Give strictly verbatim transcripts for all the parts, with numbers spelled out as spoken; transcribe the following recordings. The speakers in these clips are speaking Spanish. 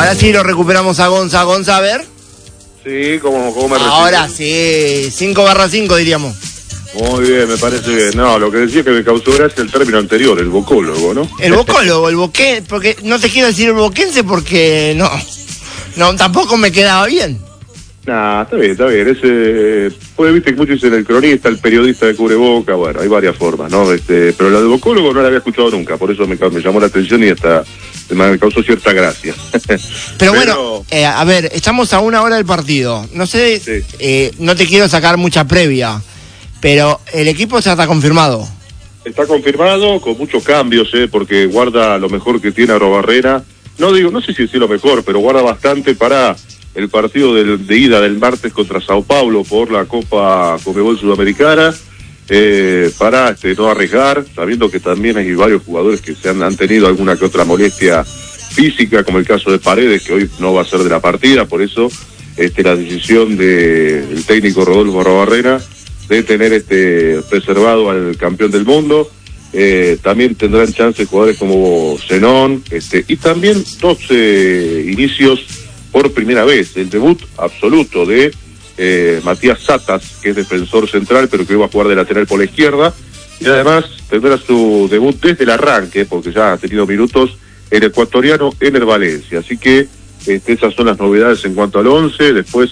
Ahora sí lo recuperamos a Gonza. Gonza, a ver. Sí, ¿cómo, cómo me recibe? Ahora sí, cinco barra cinco diríamos. Muy bien, me parece bien. No, lo que decía que me causó gracia el término anterior, el vocólogo, ¿no? El vocólogo, el boqué, porque no te quiero decir el boquense porque no, no, tampoco me quedaba bien. Nah, está bien, está bien. Ese, pues viste que muchos dicen el cronista, el periodista de cubreboca, bueno, hay varias formas, ¿no? Este, pero lo de vocólogo no la había escuchado nunca, por eso me, me llamó la atención y hasta me causó cierta gracia. Pero, pero bueno, eh, a ver, estamos a una hora del partido. No sé, sí. eh, no te quiero sacar mucha previa, pero el equipo ya está confirmado. Está confirmado, con muchos cambios, eh, porque guarda lo mejor que tiene Arrobarrena. No digo, no sé si es lo mejor, pero guarda bastante para el partido de, de ida del martes contra Sao Paulo por la Copa Conmebol Sudamericana, eh, para este, no arriesgar, sabiendo que también hay varios jugadores que se han, han tenido alguna que otra molestia física, como el caso de Paredes, que hoy no va a ser de la partida, por eso este, la decisión del técnico Rodolfo Arrobarrena de tener este preservado al campeón del mundo. Eh, también tendrán chance jugadores como Zenón, este, y también dos eh, inicios por primera vez, el debut absoluto de eh, Matías Satas, que es defensor central, pero que va a jugar de lateral por la izquierda, y además tendrá su debut desde el arranque, porque ya ha tenido minutos, el ecuatoriano Ener Valencia. Así que este, esas son las novedades en cuanto al once. Después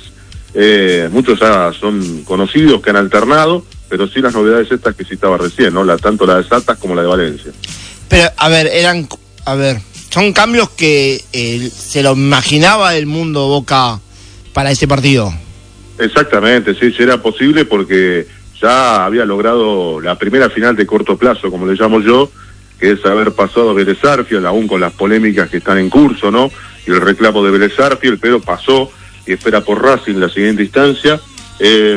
eh, muchos ya son conocidos que han alternado, pero sí las novedades estas que citaba recién, ¿no? La, tanto la de Satas como la de Valencia. Pero, a ver, eran, a ver, son cambios que eh, se lo imaginaba el mundo Boca para este partido. Exactamente, sí, sí era posible porque ya había logrado la primera final de corto plazo, como le llamo yo, que es haber pasado a Vélez Sarsfield, aún con las polémicas que están en curso, ¿no? Y el reclamo de Vélez Sarsfield, pero pasó y espera por Racing la siguiente instancia. Eh,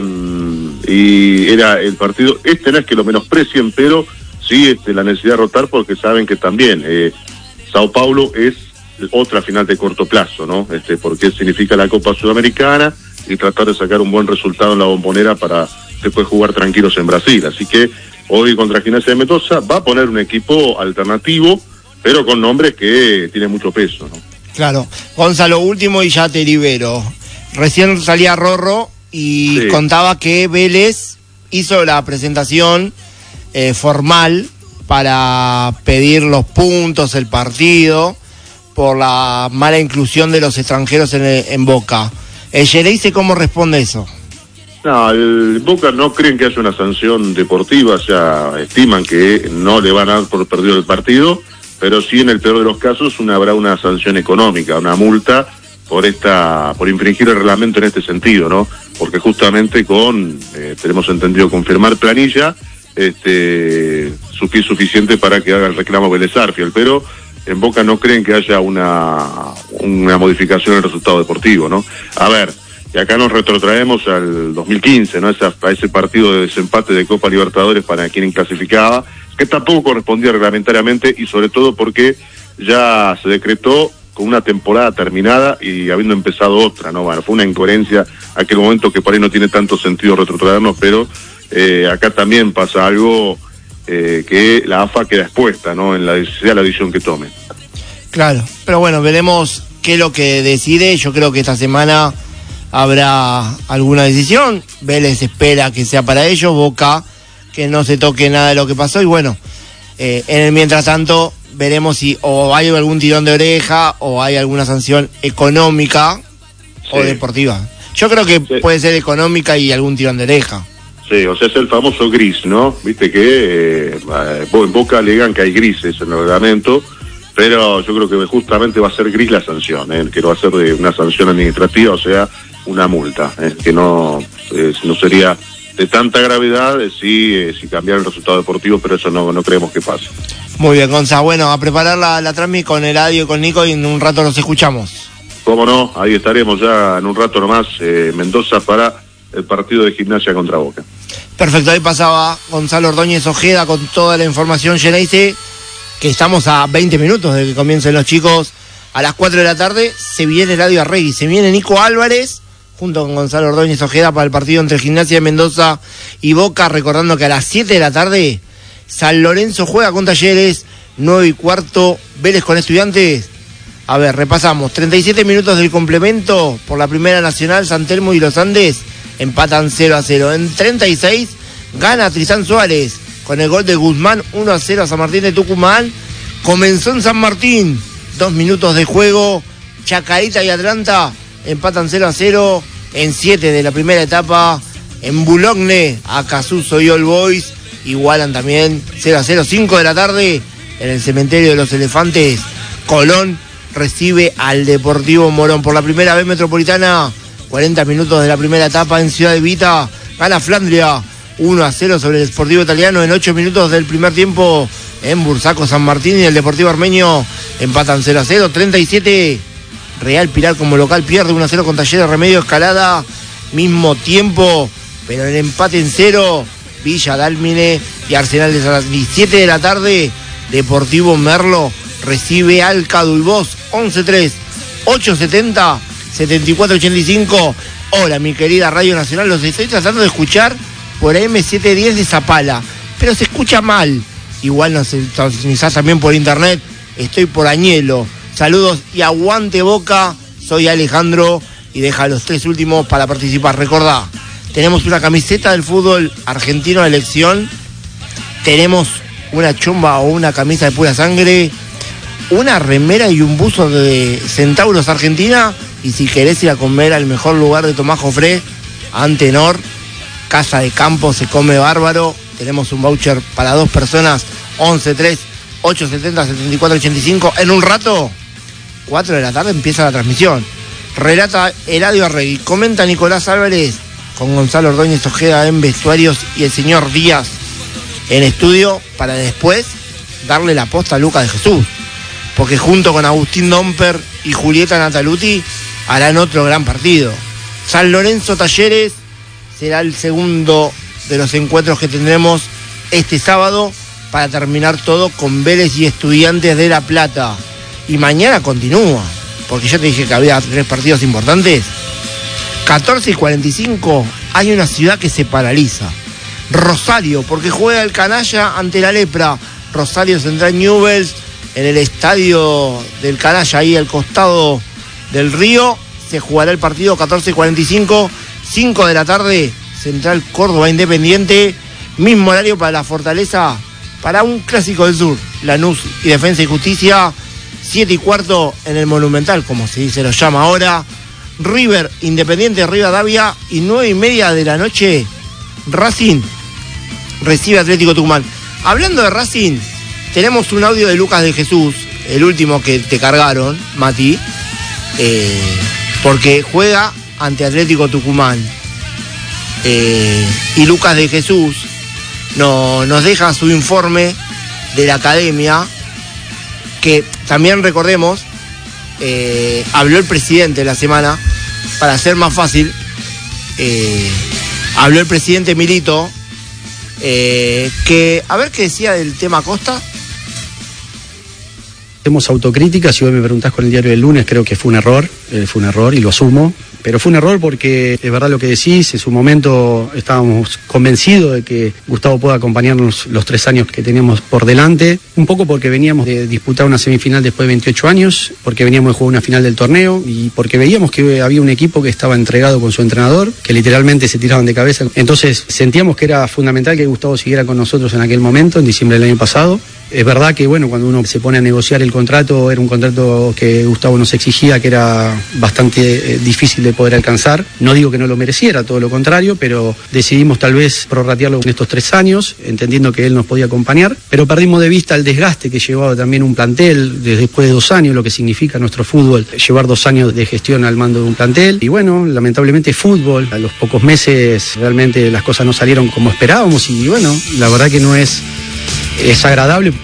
y era el partido, este no es que lo menosprecien, pero sí este, la necesidad de rotar porque saben que también eh, Sao Paulo es otra final de corto plazo, ¿no? Este, porque significa la Copa Sudamericana y tratar de sacar un buen resultado en la Bombonera para después jugar tranquilos en Brasil. Así que hoy contra Gimnasia de Mendoza va a poner un equipo alternativo, pero con nombres que tienen mucho peso, ¿no? Claro. Gonzalo, último y ya te libero. Recién salía Rorro y sí. Contaba que Vélez hizo la presentación eh, formal para pedir los puntos, el partido, por la mala inclusión de los extranjeros en, en Boca. ¿El Gereise cómo responde eso? No, el Boca no creen que haya una sanción deportiva, o sea, estiman que no le van a dar por perdido el partido, pero sí en el peor de los casos una, habrá una sanción económica, una multa por esta, por infringir el reglamento en este sentido, ¿no? Porque justamente con, eh, tenemos entendido, confirmar planilla, este, es suficiente para que haga el reclamo Vélez Sarsfield, pero en Boca no creen que haya una, una modificación en el resultado deportivo, ¿no? A ver, y acá nos retrotraemos al dos mil quince, ¿no? Esa, a ese partido de desempate de Copa Libertadores para quien clasificaba, que tampoco correspondía reglamentariamente y sobre todo porque ya se decretó con una temporada terminada y habiendo empezado otra, ¿no? Bueno, fue una incoherencia aquel momento que por ahí no tiene tanto sentido retrotraernos, pero eh, acá también pasa algo eh, que la A F A queda expuesta, ¿no? En la, sea la decisión que tome. Claro, pero bueno, veremos qué es lo que decide. Yo creo que esta semana habrá alguna decisión. Vélez espera que sea para ellos, Boca que no se toque nada de lo que pasó y bueno, eh, en el mientras tanto veremos si o hay algún tirón de oreja o hay alguna sanción económica sí. o deportiva. Yo creo que sí. puede ser económica y algún tirón de oreja. Sí, o sea, es el famoso gris, ¿no? Viste que eh, en Boca alegan que hay grises en el reglamento, pero yo creo que justamente va a ser gris la sanción, ¿eh? Que no va a ser de una sanción administrativa, o sea, una multa, ¿eh? Que no, eh, no sería de tanta gravedad eh, si, eh, si cambiar el resultado deportivo, pero eso no, no creemos que pase. Muy bien, Gonza. Bueno, a preparar la, la transmisión con Eladio y con Nico y en un rato los escuchamos. Cómo no, ahí estaremos ya en un rato nomás, eh, Mendoza para el partido de Gimnasia contra Boca. Perfecto, ahí pasaba Gonzalo Ordóñez Ojeda con toda la información, Gereise, que estamos a veinte minutos de que comiencen los chicos. A las cuatro de la tarde se viene Eladio Arregui, se viene Nico Álvarez junto con Gonzalo Ordóñez Ojeda para el partido entre Gimnasia de Mendoza y Boca, recordando que a las siete de la tarde San Lorenzo juega con Talleres, nueve y cuarto Vélez con Estudiantes. A ver, repasamos. treinta y siete minutos del complemento por la Primera Nacional. San Telmo y los Andes empatan cero a cero. En treinta y seis gana Trisán Suárez con el gol de Guzmán, uno a cero a San Martín de Tucumán. Comenzó en San Martín, dos minutos de juego. Chacarita y Atlanta empatan cero a cero. En siete de la primera etapa, en Boulogne, Acasuso y All Boys igualan también cero a cero. cinco de la tarde, en el cementerio de los Elefantes, Colón recibe al Deportivo Morón. Por la primera vez metropolitana, cuarenta minutos de la primera etapa en Ciudad de Vita, gana Flandria uno a cero sobre el Sportivo Italiano. En ocho minutos del primer tiempo, en Bursaco, San Martín y el Deportivo Armenio empatan cero a cero. treinta y siete, Real Pilar como local pierde uno a cero con Talleres Remedio Escalada. Mismo tiempo, pero el empate en cero, Villa Dálmine y Arsenal de Salas. diecisiete de la tarde, Deportivo Merlo recibe al Caduibós. once tres, ocho setenta, setenta y cuatro ochenta y cinco. Hola, mi querida Radio Nacional, los estoy tratando de escuchar por eme setecientos diez de Zapala, pero se escucha mal. Igual nos sintonizás también por internet. Estoy por Añelo. Saludos y aguante Boca. Soy Alejandro y deja los tres últimos para participar. Recordá, tenemos una camiseta del fútbol argentino de elección. Tenemos una chomba o una camisa de pura sangre, una remera y un buzo de Centauros Argentina. Y si querés ir a comer al mejor lugar de Tomás Jofré, Antenor, Casa de Campo, se come bárbaro. Tenemos un voucher para dos personas. once tres, ocho setenta, setenta y cuatro ochenta y cinco. En un rato, cuatro de la tarde, empieza la transmisión. Relata Eladio Arregui, comenta Nicolás Álvarez, con Gonzalo Ordóñez Ojeda en vestuarios y el señor Díaz en estudio, para después darle la posta a Lucas de Jesús, porque junto con Agustín Domper y Julieta Nataluti harán otro gran partido. San Lorenzo Talleres será el segundo de los encuentros que tendremos este sábado, para terminar todo con Vélez y Estudiantes de La Plata. Y mañana continúa, porque ya te dije que había tres partidos importantes. catorce y cuarenta y cinco, hay una ciudad que se paraliza. Rosario, porque juega el Canalla ante la Lepra. Rosario Central Newell's, en el estadio del Canalla, ahí al costado del río. Se jugará el partido catorce y cuarenta y cinco, cinco de la tarde, Central Córdoba Independiente. Mismo horario para la Fortaleza, para un clásico del sur, Lanús y Defensa y Justicia. siete y cuarto en el Monumental, como se dice, lo llama ahora, River Independiente Rivadavia. Y nueve y media de la noche, Racing recibe Atlético Tucumán. Hablando de Racing, tenemos un audio de Lucas de Jesús, el último que te cargaron, Mati, eh, porque juega ante Atlético Tucumán. Eh, y Lucas de Jesús no, nos deja su informe de la academia, que también recordemos, eh, habló el presidente la semana, para hacer más fácil, eh, habló el presidente Milito, eh, que, a ver qué decía del tema Costa. Hacemos autocríticas. Si vos me preguntás con el diario del lunes, creo que fue un error, eh, fue un error y lo asumo. Pero fue un error porque es verdad lo que decís, en su momento estábamos convencidos de que Gustavo pueda acompañarnos los tres años que teníamos por delante, un poco porque veníamos de disputar una semifinal después de veintiocho años, porque veníamos de jugar una final del torneo y porque veíamos que había un equipo que estaba entregado con su entrenador, que literalmente se tiraban de cabeza. Entonces sentíamos que era fundamental que Gustavo siguiera con nosotros en aquel momento, en diciembre del año pasado. Es verdad que, bueno, cuando uno se pone a negociar el contrato, era un contrato que Gustavo nos exigía, que era bastante eh, difícil de poder alcanzar. No digo que no lo mereciera, todo lo contrario, pero decidimos tal vez prorratearlo en estos tres años, entendiendo que él nos podía acompañar, pero perdimos de vista el desgaste que llevaba también un plantel, desde después de dos años, lo que significa nuestro fútbol, llevar dos años de gestión al mando de un plantel. Y bueno, lamentablemente fútbol, a los pocos meses realmente las cosas no salieron como esperábamos y bueno, la verdad que no es... es agradable.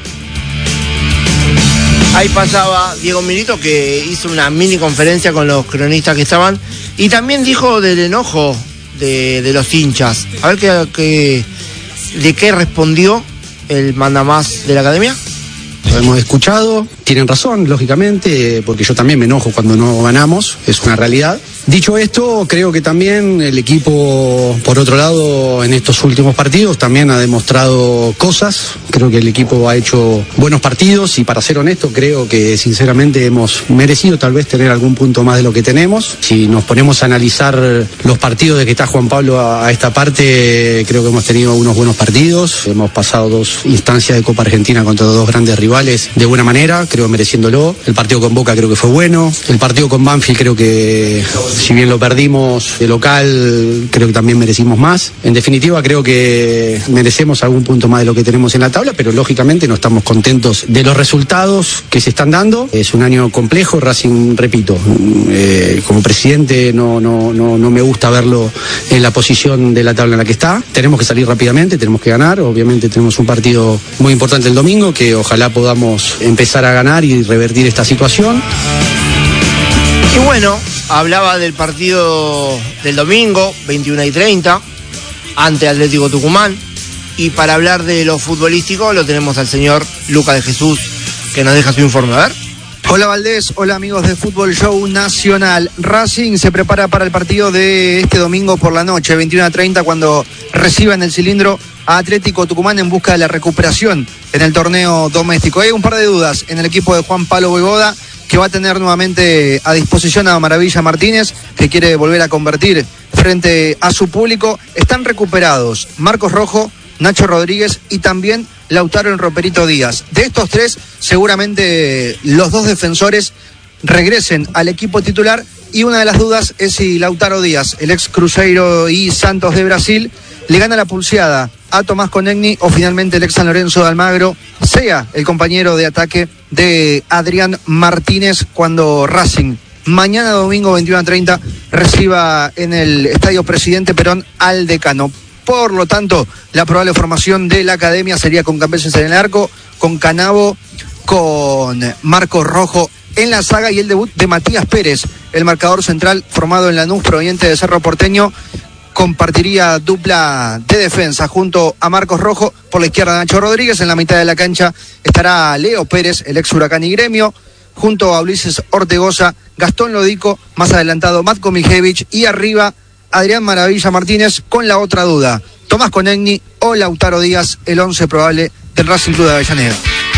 Ahí pasaba Diego Milito, que hizo una mini conferencia con los cronistas que estaban, y también dijo del enojo de, de los hinchas. A ver qué, qué, de qué respondió el mandamás de la academia. Lo hemos escuchado, tienen razón, lógicamente, porque yo también me enojo cuando no ganamos, es una realidad. Dicho esto, creo que también el equipo, por otro lado, en estos últimos partidos también ha demostrado cosas. Creo que el equipo ha hecho buenos partidos y, para ser honesto, creo que sinceramente hemos merecido tal vez tener algún punto más de lo que tenemos. Si nos ponemos a analizar los partidos de que está Juan Pablo a, a esta parte, creo que hemos tenido unos buenos partidos. Hemos pasado dos instancias de Copa Argentina contra dos grandes rivales de buena manera, creo mereciéndolo. El partido con Boca creo que fue bueno. El partido con Banfield creo que, si bien lo perdimos de local, creo que también merecimos más. En definitiva, creo que merecemos algún punto más de lo que tenemos en la tabla, pero lógicamente no estamos contentos de los resultados que se están dando. Es un año complejo. Racing, repito, eh, como presidente no, no, no, no me gusta verlo en la posición de la tabla en la que está. Tenemos que salir rápidamente, tenemos que ganar. Obviamente tenemos un partido muy importante el domingo, que ojalá podamos empezar a ganar y revertir esta situación. Y bueno, hablaba del partido del domingo, veintiuna y treinta, ante Atlético Tucumán. Y para hablar de lo futbolístico lo tenemos al señor Lucas de Jesús, que nos deja su informe. A ver. Hola Valdés, hola amigos de Fútbol Show Nacional. Racing se prepara para el partido de este domingo por la noche, veintiuna a treinta, cuando reciba en el cilindro a Atlético Tucumán en busca de la recuperación en el torneo doméstico. Hay un par de dudas en el equipo de Juan Pablo Voivoda, que va a tener nuevamente a disposición a Maravilla Martínez, que quiere volver a convertir frente a su público. Están recuperados Marcos Rojo, Nacho Rodríguez y también Lautaro en Roperito Díaz. De estos tres, seguramente los dos defensores regresen al equipo titular, y una de las dudas es si Lautaro Díaz, el ex Cruzeiro y Santos de Brasil, le gana la pulseada a Tomás Conegni, o finalmente el ex San Lorenzo de Almagro sea el compañero de ataque de Adrián Martínez cuando Racing mañana domingo veintiuna a treinta reciba en el Estadio Presidente Perón al Decano. Por lo tanto, la probable formación de la academia sería con Cambeses en el arco, con Canavo, con Marcos Rojo en la saga, y el debut de Matías Pérez, el marcador central formado en Lanús, proveniente de Cerro Porteño. Compartiría dupla de defensa junto a Marcos Rojo. Por la izquierda, Nacho Rodríguez. En la mitad de la cancha estará Leo Pérez, el ex Huracán y Gremio, junto a Ulises Ortegoza, Gastón Lodico, más adelantado Matko Mijevich, y arriba Adrián Maravilla Martínez, con la otra duda, Tomás Conegni o Lautaro Díaz, el once probable del Racing Club de Avellaneda.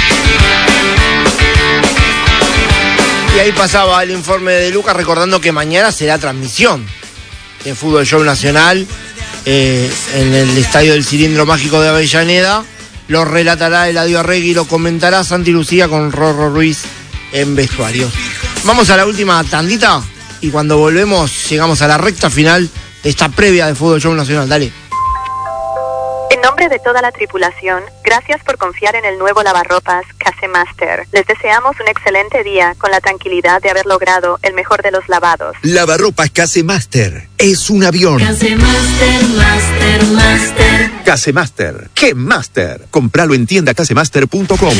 Y ahí pasaba el informe de Lucas, recordando que mañana será transmisión de Fútbol Show Nacional eh, en el Estadio del Cilindro Mágico de Avellaneda. Lo relatará Eladio Arregui y lo comentará Santi Lucía con Rorro Ruiz en vestuarios. Vamos a la última tandita y cuando volvemos llegamos a la recta final de esta previa de Fútbol Show Nacional. Dale. En nombre de toda la tripulación, gracias por confiar en el nuevo lavarropas Casemaster. Les deseamos un excelente día con la tranquilidad de haber logrado el mejor de los lavados. Lavarropas Casemaster es un avión. Casemaster, Master, Master. Casemaster, ¿qué Master? Compralo en tienda casemaster punto com.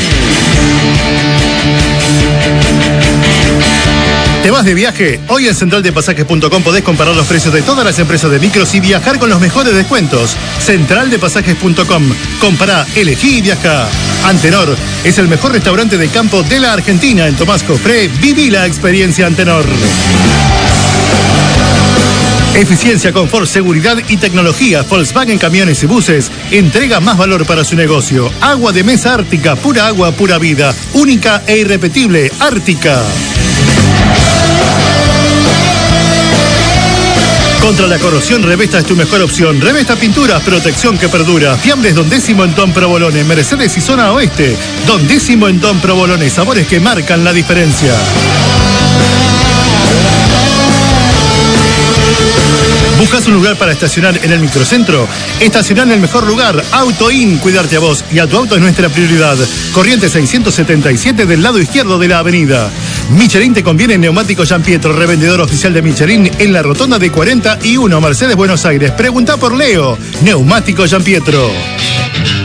¿Te vas de viaje? Hoy en central de pasajes punto com podés comparar los precios de todas las empresas de micros y viajar con los mejores descuentos. central de pasajes punto com. Compará, elegí y viajá. Antenor es el mejor restaurante de campo de la Argentina. En Tomás Cofré, viví la experiencia Antenor. Eficiencia, confort, seguridad y tecnología. Volkswagen Camiones y Buses entrega más valor para su negocio. Agua de mesa Ártica, pura agua, pura vida. Única e irrepetible, Ártica. Contra la corrosión, Revesta es tu mejor opción. Revesta Pinturas, protección que perdura. Fiambres Don Décimo en Don Provolone, Mercedes y Zona Oeste. Don Décimo en Don Provolone, sabores que marcan la diferencia. ¿Buscas un lugar para estacionar en el microcentro? Estacionar en el mejor lugar, AutoIn, cuidarte a vos y a tu auto es nuestra prioridad. Corriente seiscientos setenta y siete del lado izquierdo de la avenida. Michelin te conviene en Neumático Gianpietro, revendedor oficial de Michelin en la rotonda de cuarenta y uno, Mercedes, Buenos Aires. Pregunta por Leo, Neumático Gianpietro.